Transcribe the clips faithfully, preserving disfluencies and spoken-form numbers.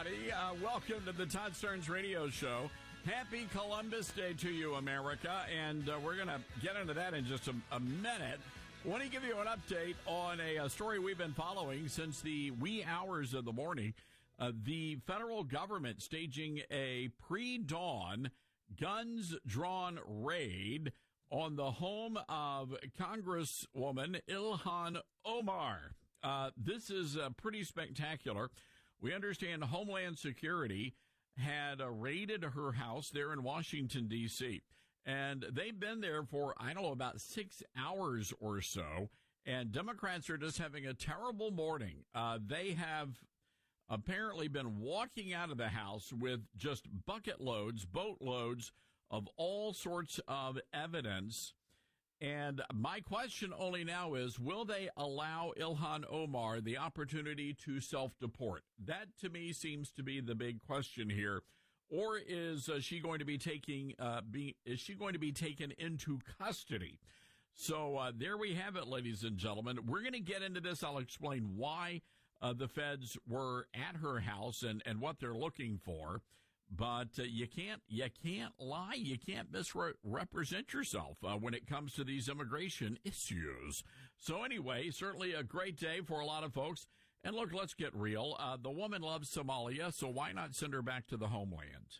everybody. Uh, welcome to the Todd Stearns Radio Show. Happy Columbus Day to you, America. And uh, we're going to get into that in just a, a minute. I want to give you an update on a, a story we've been following since the wee hours of the morning. Uh, the federal government staging a pre-dawn guns-drawn raid on the home of Congresswoman Ilhan Omar. Uh, this is uh, pretty spectacular. We understand Homeland Security had uh, raided her house there in Washington, D C, and they've been there for, I don't know, about six hours or so, and Democrats are just having a terrible morning. Uh, they have apparently been walking out of the house with just bucket loads, boat loads of all sorts of evidence. And my question only now is, will they allow Ilhan Omar the opportunity to self-deport? That, to me, seems to be the big question here. Or is uh, she going to be taking, uh, be, is she going to be taken into custody? So uh, there we have it, ladies and gentlemen. We're going to get into this. I'll explain why uh, the feds were at her house and, and what they're looking for. But uh, you can't you can't lie. You can't misrepresent yourself uh, when it comes to these immigration issues. So anyway, certainly a great day for a lot of folks. And look, let's get real. Uh, the woman loves Somalia, so why not send her back to the homeland?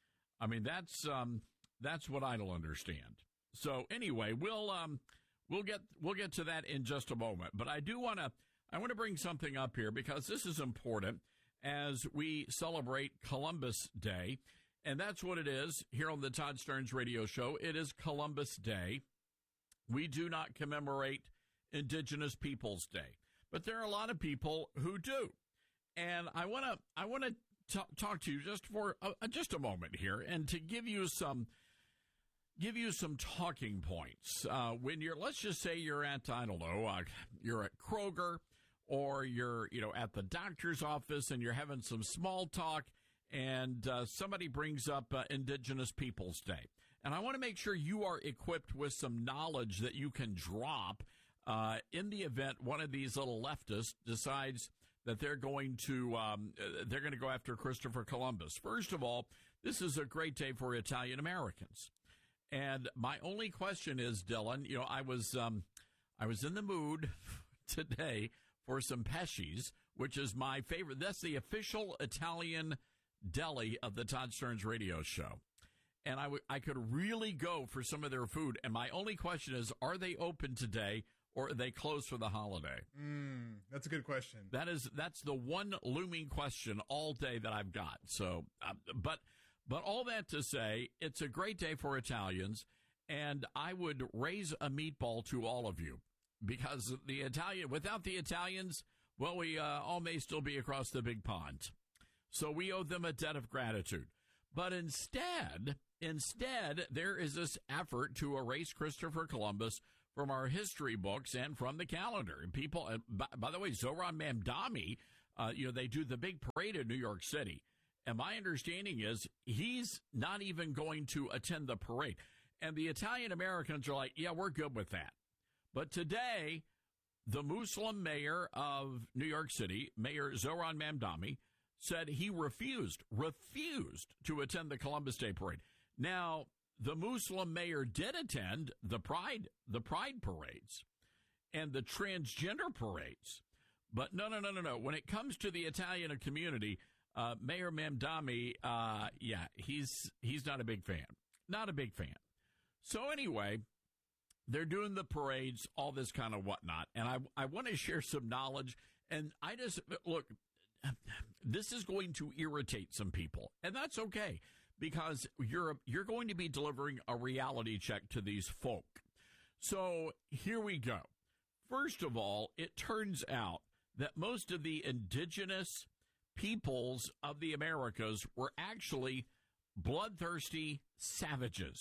I mean, that's um, that's what I don't understand. So anyway, we'll um, we'll get we'll get to that in just a moment. But I do want to I want to bring something up here because this is important as we celebrate Columbus Day. And that's what it is here on the Todd Stearns Radio Show. It is Columbus Day. We do not commemorate Indigenous Peoples Day, but there are a lot of people who do. And I want to I want to talk to you just for a, just a moment here and to give you some give you some talking points. Uh, when you're, let's just say you're at, I don't know, uh, you're at Kroger, or you're, you know, at the doctor's office and you're having some small talk and uh, somebody brings up uh, Indigenous Peoples Day. And I want to make sure you are equipped with some knowledge that you can drop uh, in the event one of these little leftists decides that they're going to um, they're going to go after Christopher Columbus. First of all, this is a great day for Italian Americans. And my only question is, Dylan, you know, I was um, I was in the mood today for some pesces, which is my favorite. That's the official Italian deli of the Todd Stearns Radio Show. And I, w- I could really go for some of their food. And my only question is, are they open today or are they closed for the holiday? Mm, that's a good question. That is, that's the one looming question all day that I've got. So, uh, but, but all that to say, it's a great day for Italians. And I would raise a meatball to all of you. Because the Italian, without the Italians, well, we uh, all may still be across the big pond. So we owe them a debt of gratitude. But instead, instead, there is this effort to erase Christopher Columbus from our history books and from the calendar. And people, uh, by, by the way, Zohran Mamdani, uh, you know, they do the big parade in New York City. And my understanding is he's not even going to attend the parade. And the Italian Americans are like, yeah, we're good with that. But today, the Muslim mayor of New York City, Mayor Zohran Mamdani, said he refused, refused to attend the Columbus Day parade. Now, the Muslim mayor did attend the Pride, the Pride parades and the transgender parades. But no, no, no, no, no. When it comes to the Italian community, uh, Mayor Mamdani, uh, yeah, he's he's not a big fan. Not a big fan. So anyway, they're doing the parades, all this kind of whatnot. And I, I want to share some knowledge. And I just, look, this is going to irritate some people. And that's okay, because you're, you're going to be delivering a reality check to these folk. So here we go. First of all, it turns out that most of the indigenous peoples of the Americas were actually bloodthirsty savages.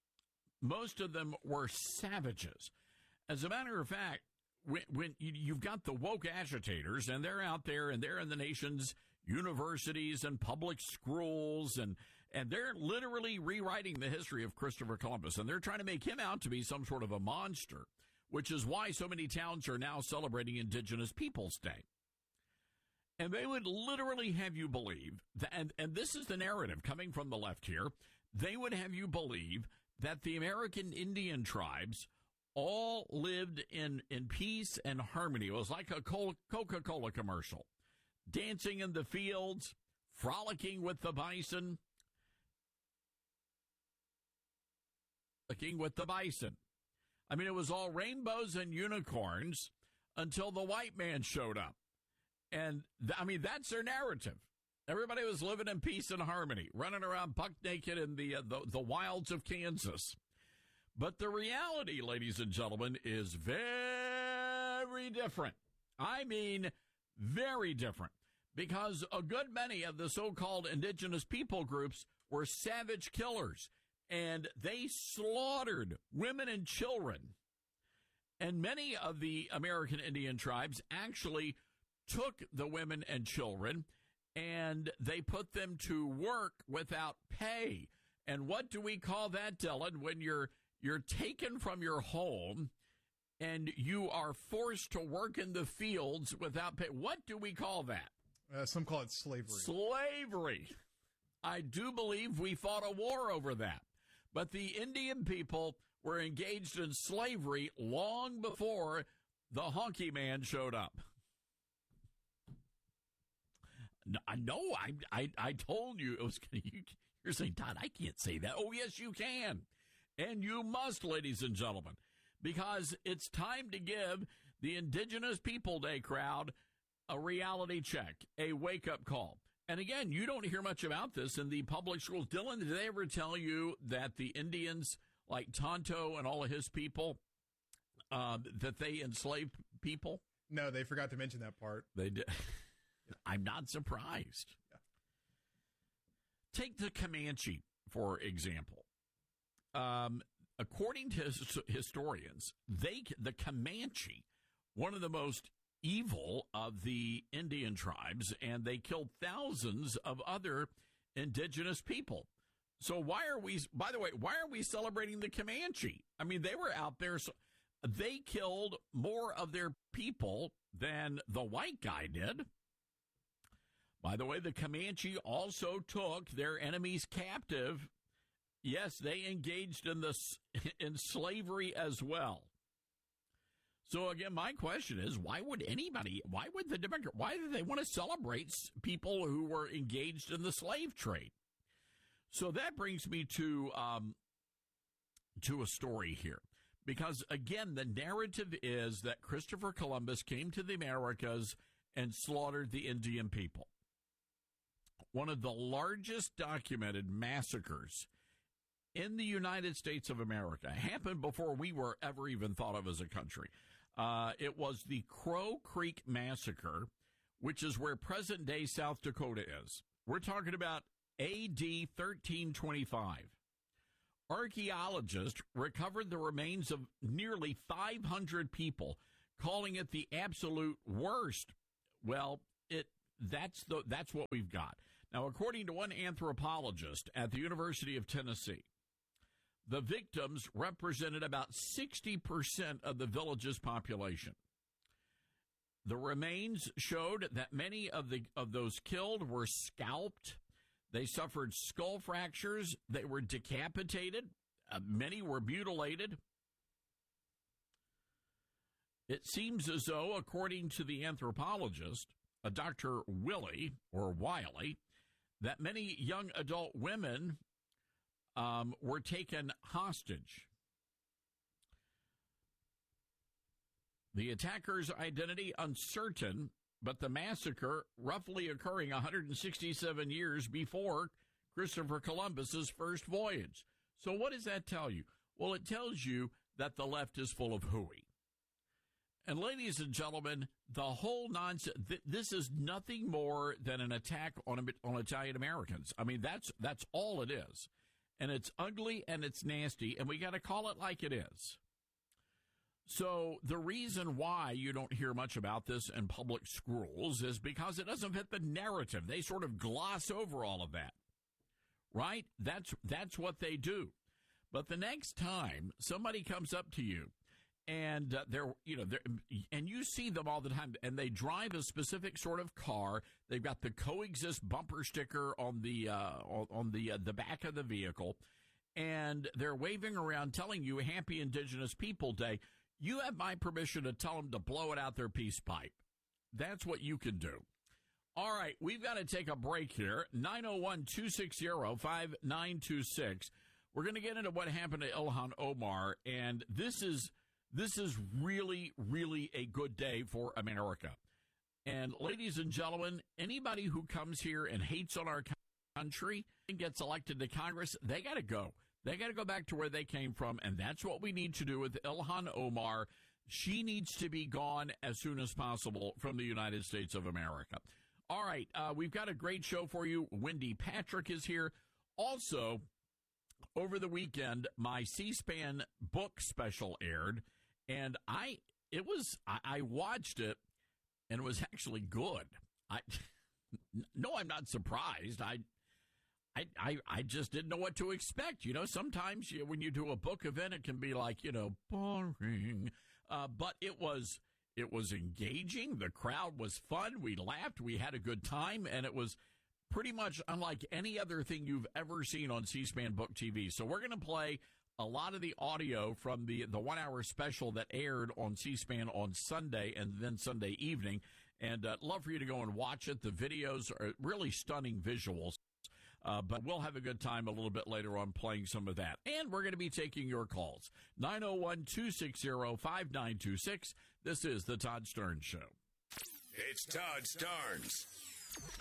Most of them were savages. As a matter of fact, when, when you've got the woke agitators and they're out there and they're in the nation's universities and public schools and, and they're literally rewriting the history of Christopher Columbus, and they're trying to make him out to be some sort of a monster, which is why so many towns are now celebrating Indigenous Peoples Day. And they would literally have you believe, that, and, and this is the narrative coming from the left here, they would have you believe that the American Indian tribes all lived in, in peace and harmony. It was like a Coca-Cola commercial. Dancing in the fields, frolicking with the bison. Frolicking with the bison. I mean, it was all rainbows and unicorns until the white man showed up. And, th- I mean, that's their narrative. Everybody was living in peace and harmony, running around buck naked in the, uh, the the wilds of Kansas. But the reality, ladies and gentlemen, is very different. I mean, very different. Because a good many of the so-called indigenous people groups were savage killers. And they slaughtered women and children. And many of the American Indian tribes actually took the women and children and they put them to work without pay. And what do we call that, Dylan, when you're you're taken from your home and you are forced to work in the fields without pay? What do we call that? Uh, some call it slavery. Slavery. I do believe we fought a war over that. But the Indian people were engaged in slavery long before the honky man showed up. I know. I I, I told you it was. You, you're saying, Todd, I can't say that. Oh, yes, you can. And you must, ladies and gentlemen, because it's time to give the Indigenous People Day crowd a reality check, a wake-up call. And again, you don't hear much about this in the public schools. Dylan, did they ever tell you that the Indians, like Tonto and all of his people, uh, that they enslaved people? No, they forgot to mention that part. They did. I'm not surprised. Yeah. Take the Comanche, for example. Um, according to his, historians, they the Comanche, one of the most evil of the Indian tribes, and they killed thousands of other indigenous people. So why are we, by the way, why are we celebrating the Comanche? I mean, they were out there. So they killed more of their people than the white guy did. By the way, the Comanche also took their enemies captive. Yes, they engaged in this in slavery as well. So again, my question is, why would anybody, why would the Democrat, why do they want to celebrate people who were engaged in the slave trade? So that brings me to um, to a story here. Because again, the narrative is that Christopher Columbus came to the Americas and slaughtered the Indian people. One of the largest documented massacres in the United States of America happened before we were ever even thought of as a country. Uh, it was the Crow Creek Massacre, which is where present-day South Dakota is. We're talking about A D thirteen twenty-five. Archaeologists recovered the remains of nearly five hundred people, calling it the absolute worst. Well, it that's the that's what we've got. Now, according to one anthropologist at the University of Tennessee, the victims represented about sixty percent of the village's population. The remains showed that many of the of those killed were scalped. They suffered skull fractures. They were decapitated. Uh, many were mutilated. It seems as though, according to the anthropologist, uh, Doctor Willie, or Wiley, that many young adult women um, were taken hostage. The attacker's identity uncertain, but the massacre roughly occurring one hundred sixty-seven years before Christopher Columbus's first voyage. So what does that tell you? Well, it tells you that the left is full of hooey. And ladies and gentlemen, the whole nonsense, th- this is nothing more than an attack on, on Italian Americans. I mean, that's that's all it is. And it's ugly and it's nasty, and we got to call it like it is. So the reason why you don't hear much about this in public schools is because it doesn't fit the narrative. They sort of gloss over all of that, right? That's that's what they do. But the next time somebody comes up to you And uh, they're, you know, they're, and you see them all the time, and they drive a specific sort of car. They've got the Coexist bumper sticker on the uh, on the uh, the back of the vehicle, and they're waving around, telling you "Happy Indigenous People Day." You have my permission to tell them to blow it out their peace pipe. That's what you can do. All right, we've got to take a break here. nine oh one, two six zero, five nine two six. We're going to get into what happened to Ilhan Omar, and this is. This is really, really a good day for America. And ladies and gentlemen, anybody who comes here and hates on our country and gets elected to Congress, they got to go. They got to go back to where they came from, and that's what we need to do with Ilhan Omar. She needs to be gone as soon as possible from the United States of America. All right, uh, we've got a great show for you. Wendy Patrick is here. Also, over the weekend, my C-SPAN book special aired. And I, it was, I, I watched it, and it was actually good. I, no, I'm not surprised. I, I, I, I just didn't know what to expect. You know, sometimes you, when you do a book event, it can be like, you know, boring. Uh, but it was, it was engaging. The crowd was fun. We laughed. We had a good time, and it was pretty much unlike any other thing you've ever seen on C-SPAN Book T V. So we're going to play a lot of the audio from the, the one-hour special that aired on C-SPAN on Sunday and then Sunday evening. And uh, love for you to go and watch it. The videos are really stunning visuals. Uh, but we'll have a good time a little bit later on playing some of that. And we're going to be taking your calls. nine oh one, two six zero, five nine two six. This is The Todd Starnes Show. It's Todd Starnes.